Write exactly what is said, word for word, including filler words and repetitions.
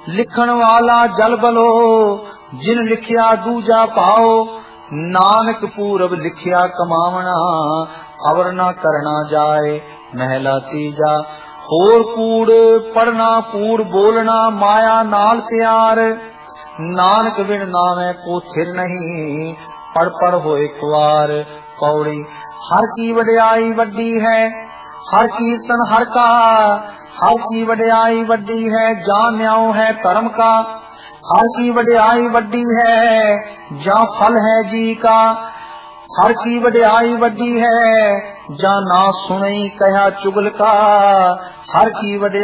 लिखण वाला जल बलो, जिन लिखिया दूजा पाओ। नानक पूरब लिखिया कमावना, अवर ना करना जाए। महला तीजा, होर कूड़ पढ़ना कूड़ बोलना, माया नाल प्यार। नानक बिन नामे को थिर नहीं, पढ़ पढ़ होए खुआर। पौड़ी, हर की वड्याई वड्डी है, हर कीर्तन हर का। हर की वड्याई वड्डी है, जान न्याओ है कर्म का। हर की वड्याई वड्डी है, जा फल है जी का। हर की वड्याई वड्डी है, जा ना सुनई कहा चुगल का। हर की वड्याई